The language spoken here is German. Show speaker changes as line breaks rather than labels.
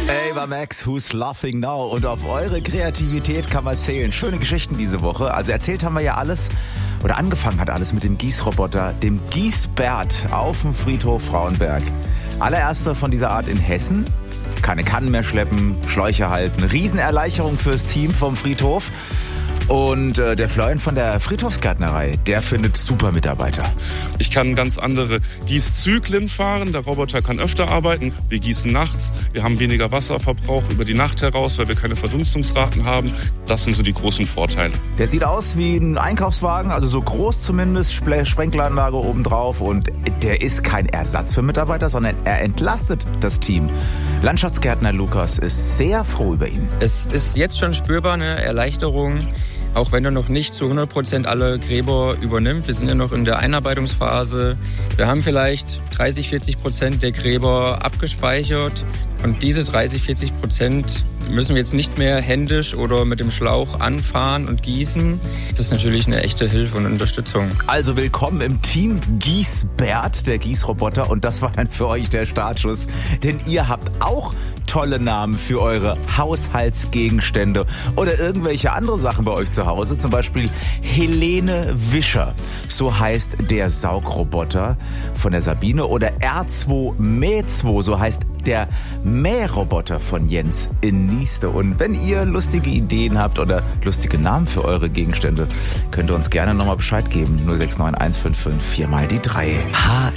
Ava Max, Who's Laughing Now? Und auf eure Kreativität kann man zählen. Schöne Geschichten diese Woche. Also erzählt haben wir ja alles, oder angefangen hat alles mit dem Gießroboter, dem Gießbert auf dem Friedhof Frauenberg. Allererster von dieser Art in Hessen. Keine Kannen mehr schleppen, Schläuche halten. Riesenerleichterung fürs Team vom Friedhof. Und der Florian von der Friedhofsgärtnerei, der findet super Mitarbeiter.
Ich kann ganz andere Gießzyklen fahren. Der Roboter kann öfter arbeiten. Wir gießen nachts. Wir haben weniger Wasserverbrauch über die Nacht heraus, weil wir keine Verdunstungsraten haben. Das sind so die großen Vorteile.
Der sieht aus wie ein Einkaufswagen, also so groß zumindest, Sprenkleranlage obendrauf. Und der ist kein Ersatz für Mitarbeiter, sondern er entlastet das Team. Landschaftsgärtner Lukas ist sehr froh über ihn.
Es ist jetzt schon spürbar eine Erleichterung. Auch wenn er noch nicht zu 100% alle Gräber übernimmt. Wir sind ja noch in der Einarbeitungsphase. Wir haben vielleicht 30-40% der Gräber abgespeichert. Und diese 30-40% müssen wir jetzt nicht mehr händisch oder mit dem Schlauch anfahren und gießen. Das ist natürlich eine echte Hilfe und Unterstützung.
Also willkommen im Team Gießbert, der Gießroboter. Und das war dann für euch der Startschuss. Denn ihr habt auch tolle Namen für eure Haushaltsgegenstände oder irgendwelche andere Sachen bei euch zu Hause. Zum Beispiel Helene Wischer, so heißt der Saugroboter von der Sabine. Oder R2-Mäh2, so heißt der Mähroboter von Jens in Nieste. Und wenn ihr lustige Ideen habt oder lustige Namen für eure Gegenstände, könnt ihr uns gerne nochmal Bescheid geben. 069 155 4 mal die 3.